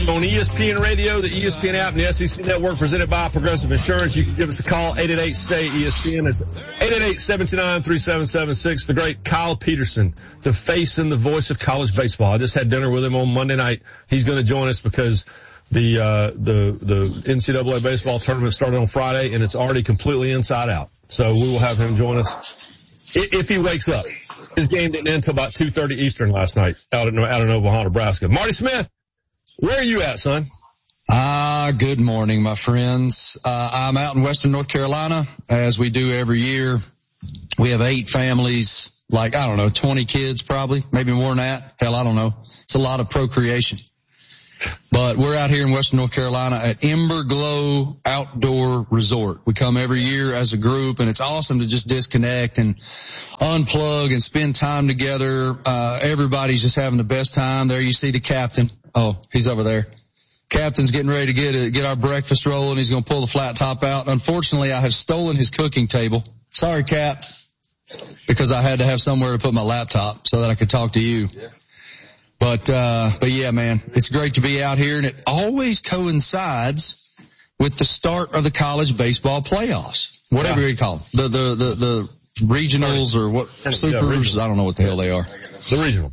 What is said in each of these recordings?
on ESPN Radio, the ESPN app, and the SEC Network, presented by Progressive Insurance. You can give us a call, 888-SAY-ESPN. It's 888-729-3776. The great Kyle Peterson, the face and the voice of college baseball. I just had dinner with him on Monday night. He's going to join us because the NCAA baseball tournament started on Friday, and it's already completely inside out. So we will have him join us if he wakes up. His game didn't end until about 2:30 Eastern last night out in Omaha, Nebraska. Marty Smith, where are you at, son? Good morning, my friends. I'm out in Western North Carolina, as we do every year. We have 8 families, 20 kids probably, maybe more than that. Hell, I don't know. It's a lot of procreation. But we're out here in Western North Carolina at Ember Glow Outdoor Resort. We come every year as a group, and it's awesome to just disconnect and unplug and spend time together. Everybody's just having the best time. There you see the captain. Oh, he's over there. Captain's getting ready to get our breakfast rolling. He's going to pull the flat top out. Unfortunately, I have stolen his cooking table. Sorry, Cap, because I had to have somewhere to put my laptop so that I could talk to you. Yeah. But yeah, man, it's great to be out here, and it always coincides with the start of the college baseball playoffs, whatever you call them. The regionals or what, supers, I don't know what the hell they are. The regional.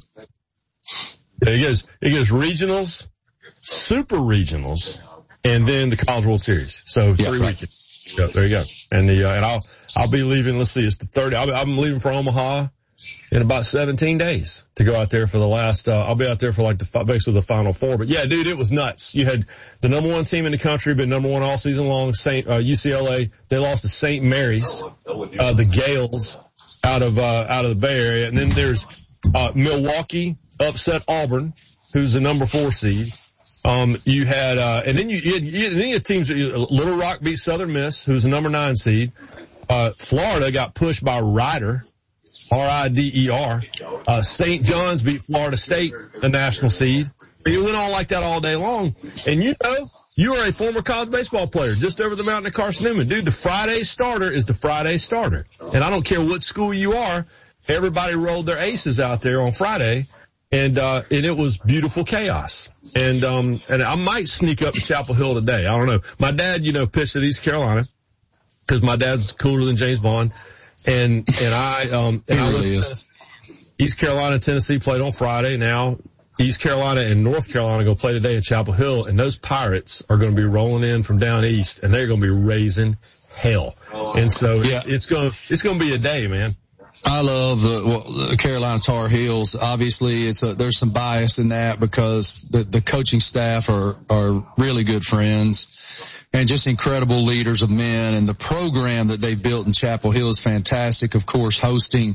Yeah, it goes regionals, super regionals, and then the College World Series. So 3 weekends. Yeah, there you go. And I'll be leaving, let's see, it's the 30th. I'm leaving for Omaha in about 17 days to go out there for the last, I'll be out there for basically the Final Four. But yeah, dude, it was nuts. You had the number 1 team in the country, been number 1 all season long, UCLA. They lost to St. Mary's, the Gales out of the Bay Area. And then there's, Milwaukee upset Auburn, who's the number 4 seed. You had, and then you had teams, Little Rock beat Southern Miss, who's the number 9 seed. Florida got pushed by Rider. R-I-D-E-R. St. John's beat Florida State, a national seed. It went on like that all day long. And you are a former college baseball player just over the mountain at Carson-Newman. Dude, the Friday starter is the Friday starter. And I don't care what school you are, everybody rolled their aces out there on Friday. And it was beautiful chaos. And I might sneak up to Chapel Hill today. I don't know. My dad, pitched at East Carolina because my dad's cooler than James Bond. And I went to East Carolina, Tennessee played on Friday. Now East Carolina and North Carolina go play today at Chapel Hill, and those Pirates are going to be rolling in from down east, and they're going to be raising hell. And so it's going to be a day, man. I love the Carolina Tar Heels. Obviously, there's some bias in that because the coaching staff are really good friends and just incredible leaders of men, and the program that they've built in Chapel Hill is fantastic. Of course, hosting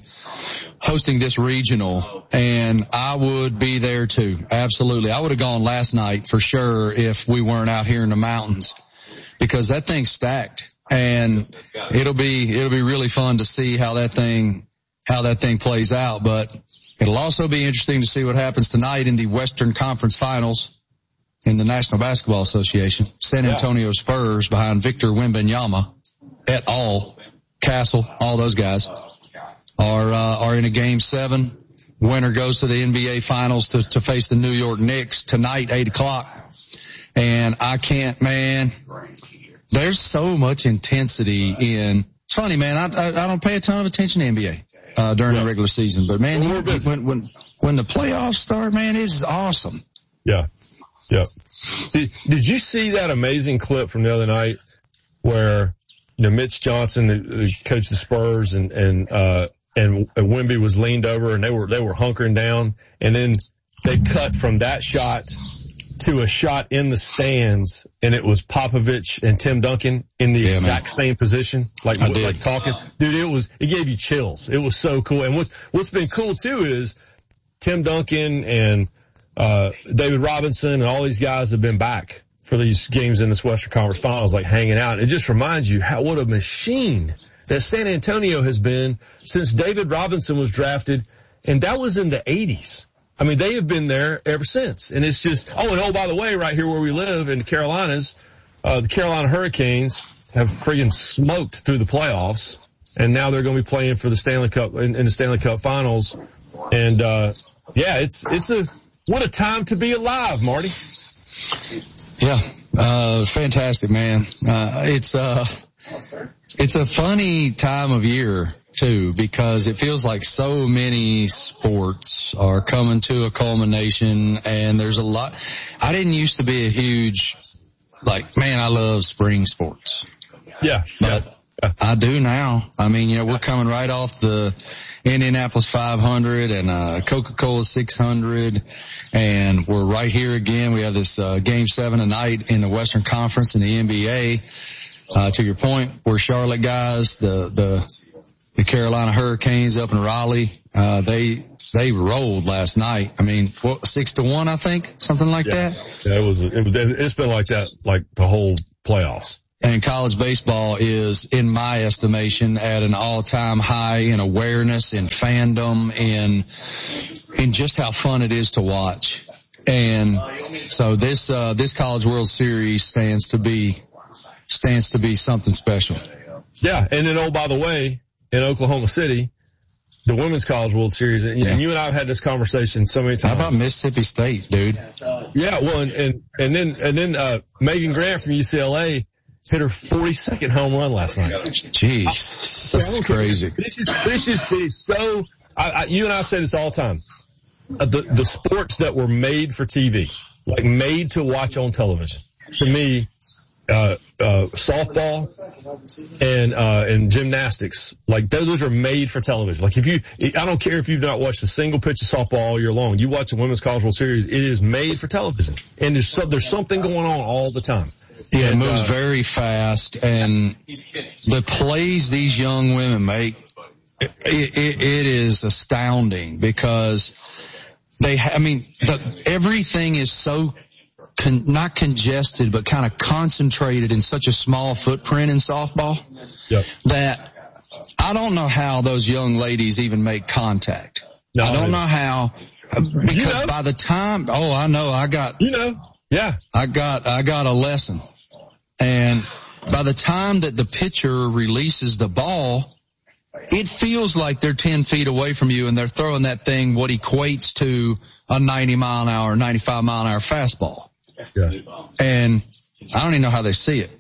this regional, and I would be there too. Absolutely. I would have gone last night for sure if we weren't out here in the mountains, because that thing's stacked, and it'll be really fun to see how that thing plays out. But it'll also be interesting to see what happens tonight in the Western Conference Finals in the National Basketball Association. San Antonio Spurs behind Victor Wembanyama et al. Castle, all those guys are in a game 7. Winner goes to the NBA Finals to face the New York Knicks tonight, 8:00. And I can't, man, there's so much intensity in, it's funny, man, I don't pay a ton of attention to NBA during the regular season, but man, when the playoffs start, man, it's awesome. Yeah. Yeah. Did you see that amazing clip from the other night where, Mitch Johnson, who coached the Spurs, and Wemby was leaned over and they were hunkering down, and then they cut from that shot to a shot in the stands, and it was Popovich and Tim Duncan in the exact same position, like talking. Dude, it gave you chills. It was so cool. And what's been cool too is Tim Duncan and David Robinson and all these guys have been back for these games in this Western Conference Finals, like hanging out. It just reminds you what a machine that San Antonio has been since David Robinson was drafted, and that was in the 80s. I mean, they have been there ever since. And it's just, by the way, right here where we live in the Carolinas, the Carolina Hurricanes have friggin' smoked through the playoffs, and now they're going to be playing for the Stanley Cup in the Stanley Cup Finals. And what a time to be alive, Marty. Yeah. Fantastic, man. It's a funny time of year too, because it feels like so many sports are coming to a culmination, and there's a lot. I didn't used to be a huge, man, I love spring sports. Yeah. But I do now. I mean, we're coming right off the Indianapolis 500 and Coca-Cola 600, and we're right here again. We have this Game 7 tonight in the Western Conference in the NBA. To your point, we're Charlotte guys, the Carolina Hurricanes up in Raleigh. They rolled last night. I mean, 6-1, I think, something like that. Yeah, it's been like that, like the whole playoffs. And college baseball is, in my estimation, at an all-time high in awareness, in fandom, in just how fun it is to watch. And so this College World Series stands to be something special. Yeah, and then, by the way, in Oklahoma City, the Women's College World Series, and you and I have had this conversation so many times. How about Mississippi State, dude? Yeah, well, and then Megan Grant from UCLA hit her 42nd home run last night. Jeez, that's crazy. This is so. You and I say this all the time. The sports that were made for TV, like made to watch on television, to me, softball and gymnastics, like those are made for television. Like I don't care if you've not watched a single pitch of softball all year long. You watch the Women's College World Series, it is made for television, and there's something going on all the time. Yeah, it moves very fast, and the plays these young women make, it is astounding because everything is so not congested, but kind of concentrated in such a small footprint in softball. Yep. That I don't know how those young ladies even make contact. No, I don't know how, because by the time, I know, I got a lesson. And by the time that the pitcher releases the ball, it feels like they're 10 feet away from you and they're throwing that thing, what equates to a 90 mile an hour, 95 mile an hour fastball. Yeah. And I don't even know how they see it.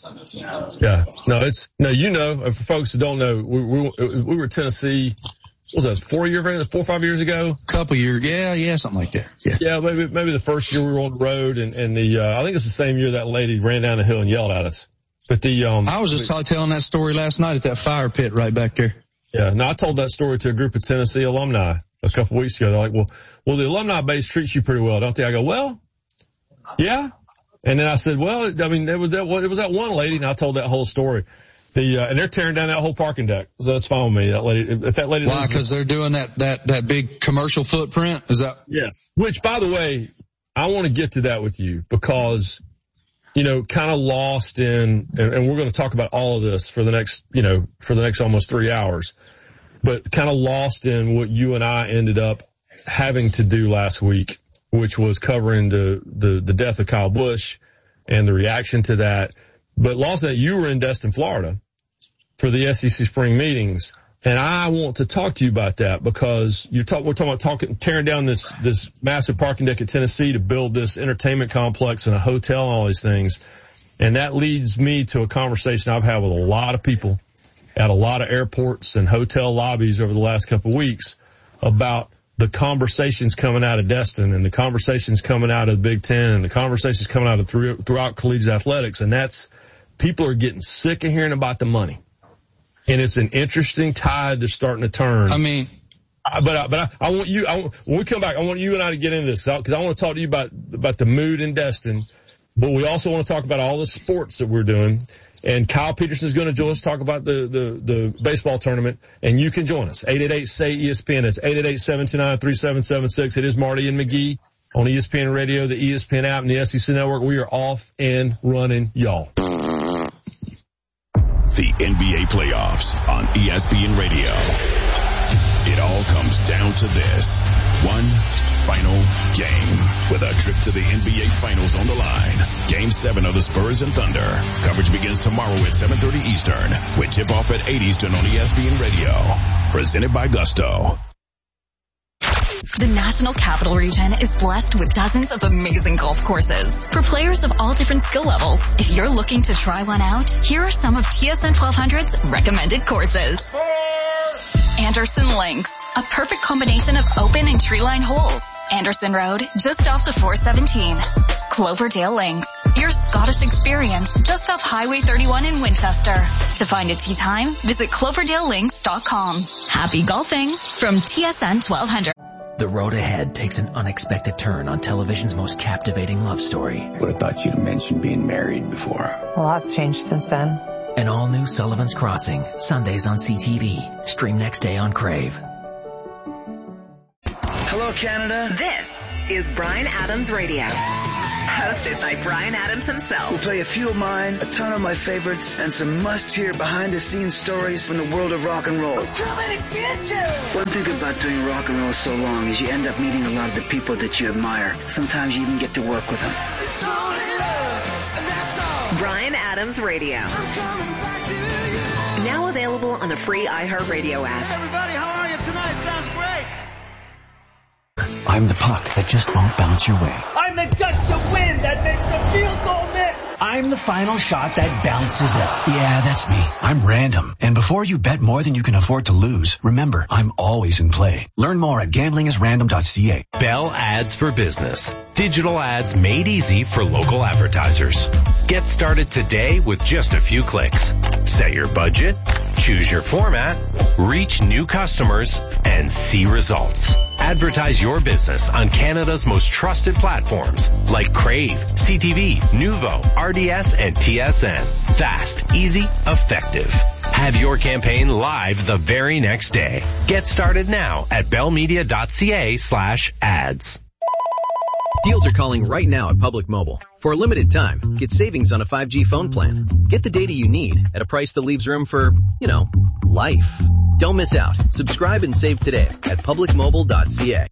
Yeah. No, for folks that don't know, we were Tennessee, what was that, 4 or 5 years ago? Couple years. Yeah, something like that. Yeah, maybe the first year we were on the road and I think it was the same year that lady ran down the hill and yelled at us. But I was just telling that story last night at that fire pit right back there. Yeah. No, I told that story to a group of Tennessee alumni a couple weeks ago. They're like, well, the alumni base treats you pretty well, don't they? I go, well, yeah. And then I said, well, I mean, it was that one lady, and I told that whole story. And they're tearing down that whole parking deck. So that's fine with me. That lady, if that lady. Why? Because they're doing that big commercial footprint? Is that? Yes. Which, by the way, I want to get to that with you because, kind of lost in, and we're going to talk about all of this for the next almost 3 hours, but kind of lost in what you and I ended up having to do last week, which was covering the death of Kyle Busch and the reaction to that. But lost that you were in Destin, Florida for the SEC spring meetings. And I want to talk to you about that because we're talking about tearing down this massive parking deck at Tennessee to build this entertainment complex and a hotel and all these things. And that leads me to a conversation I've had with a lot of people at a lot of airports and hotel lobbies over the last couple of weeks about the conversations coming out of Destin and the conversations coming out of the Big Ten and the conversations coming out of throughout collegiate athletics. And people are getting sick of hearing about the money. And it's an interesting tide that's starting to turn. I mean, but I want you, when we come back, I want you and I to get into this because I want to talk to you about the mood in Destin, but we also want to talk about all the sports that we're doing. And Kyle Peterson is going to join us, talk about the baseball tournament, and you can join us. 888-SAY-ESPN. It's 888-729-3776. It is Marty and McGee on ESPN Radio, the ESPN app, and the SEC Network. We are off and running, y'all. The NBA playoffs on ESPN Radio. It all comes down to this. One final game with a trip to the NBA Finals on the line. Game 7 of the Spurs and Thunder. Coverage begins tomorrow at 7:30 Eastern with tip-off at 8 Eastern on ESPN Radio. Presented by Gusto. The National Capital Region is blessed with dozens of amazing golf courses for players of all different skill levels. If you're looking to try one out, here are some of TSN 1200's recommended courses. Anderson Links, a perfect combination of open and tree-lined holes. Anderson Road, just off the 417. Cloverdale Links, your Scottish experience just off Highway 31 in Winchester. To find a tee time, visit cloverdalelinks.com. Happy golfing from TSN 1200. The road ahead takes an unexpected turn on television's most captivating love story. Would have thought you'd mentioned being married before. A lot's changed since then. An all-new Sullivan's Crossing, Sundays on CTV. Stream next day on Crave. Hello, Canada. This is Bryan Adams Radio. Hosted by Bryan Adams himself. We'll play a few of mine, a ton of my favorites, and some must-hear behind-the-scenes stories from the world of rock and roll. I'm coming to get you! One thing about doing rock and roll so long is you end up meeting a lot of the people that you admire. Sometimes you even get to work with them. It's only love, and that's all. Bryan Adams Radio. I'm coming back to you. Now available on the free iHeartRadio app. Hey everybody, how are you tonight? Sounds great. I'm the puck that just won't bounce your way. I'm the gust of wind that makes the field goal miss. I'm the final shot that bounces up. Yeah, that's me. I'm random. And before you bet more than you can afford to lose, remember, I'm always in play. Learn more at gamblingisrandom.ca. Bell Ads for Business. Digital ads made easy for local advertisers. Get started today with just a few clicks. Set your budget, choose your format, reach new customers, and see results. Advertise your business on Canada's most trusted platforms like Crave, CTV, Nuvo, RDS, and TSN. Fast, easy, effective. Have your campaign live the very next day. Get started now at bellmedia.ca/ads. Deals are calling right now at Public Mobile. For a limited time, get savings on a 5G phone plan. Get the data you need at a price that leaves room for, life. Don't miss out. Subscribe and save today at publicmobile.ca.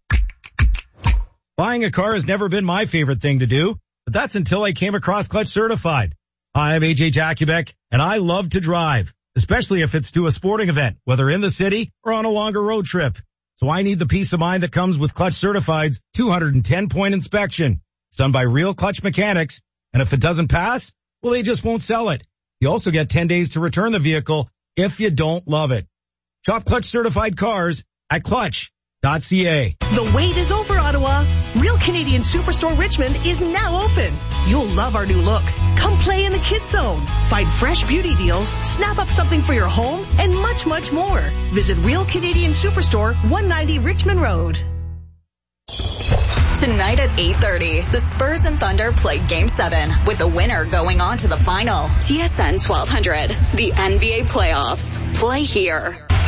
Buying a car has never been my favorite thing to do, but that's until I came across Clutch Certified. Hi, I'm AJ Jakubek, and I love to drive, especially if it's to a sporting event, whether in the city or on a longer road trip. So I need the peace of mind that comes with Clutch Certified's 210-point inspection. It's done by real Clutch mechanics, and if it doesn't pass, well, they just won't sell it. You also get 10 days to return the vehicle if you don't love it. Shop Clutch Certified cars at clutch.ca. The wait is over, Ottawa. Real Canadian Superstore Richmond is now open. You'll love our new look. Come play in the Kids Zone. Find fresh beauty deals, snap up something for your home, and much, much more. Visit Real Canadian Superstore, 190 Richmond Road. Tonight at 8:30, the Spurs and Thunder play Game 7, with the winner going on to the final. TSN 1200, the NBA playoffs. Play here.